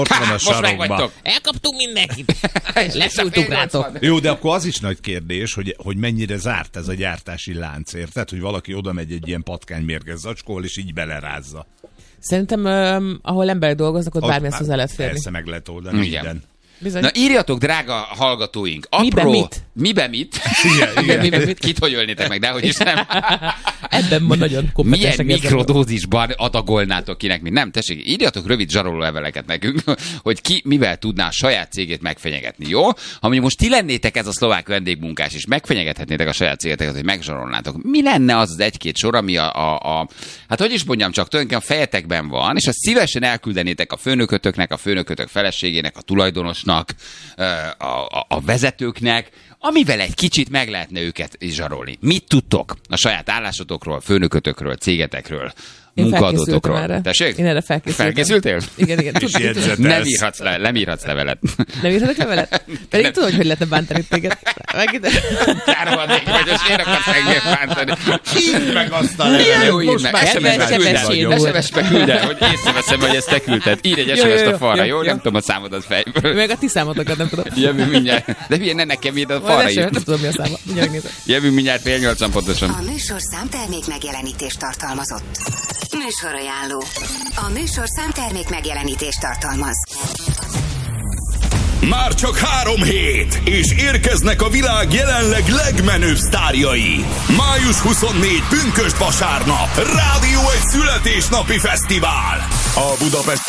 Ott van a most sarokban. megvagytok. Elkaptunk mindenkit. Leszújtuk rátok. Jó, de akkor az is nagy kérdés, hogy mennyire zárt ez a gyártási lánc, érted? Hogy valaki oda megy egy ilyen patkánymérges zacskóval, és így belerázza. Szerintem, ahol emberek dolgoznak, ott bármi hozzá lehet férni. Persze meg lehet oldani. Igen. Minden. Bizony. Na írjatok, drága hallgatóink. Miben mit? Miben mit? Igen. Kit hogy ölnétek meg, dehogy is nem. Ebben ma nagyon Milyen kompetensek. mikrodózisban adagolnátok kinek mit? Nem, tessék, írjatok rövid zsarolóleveleket nekünk, hogy ki mivel tudná a saját cégét megfenyegetni, jó? Ha mondjuk most ti lennétek ez a szlovák vendégmunkás, és megfenyegethetnétek a saját cégeteket, hogy megzsarolnátok, mi lenne az egy-két sor, ami hát hogy is mondjam, csak tulajdonképpen a fejetekben van, és azt szívesen elküldenétek a főnökötöknek, a főnökötök feleségének, a tulajdonosnak, a vezetőknek, amivel egy kicsit meg lehetne őket zsarolni. Mit tudtok a saját állásotokról, főnökötökről, cégetekről, munkaadótokról? Tessék? Én erre felkészültem. Felkészültél? Igen. Nem írhatsz levelet. Nem írhatok levelet? Pedig tudod, hogy lehetne bántani téged. Kárvadék vagy, és én akarsz engem bántani. Írd meg azt a levelet. Jó, írd meg. SMS-be küld el, hogy észreveszem, hogy ezt te küldted. Írj egy SMS-t a falra, jó? Nem tudom a számodat fejből. Meg a ti számotokat nem tudom. Jövő mindjárt. De milyen ne nekem írd a falra írt. Nem tudom, mi a száma. Mindjárt megnézem. Jövő mindjárt 7:80 pontosan. A műsor számtermék megjelenítést tartalmazott. Műsorajánló. A műsor számtermék megjelenítést tartalmaz. Már csak 3 hét, és érkeznek a világ jelenleg legmenőbb sztárjai. Május 24, pünkösd vasárnap. Rádió egy születésnapi fesztivál. A Budapest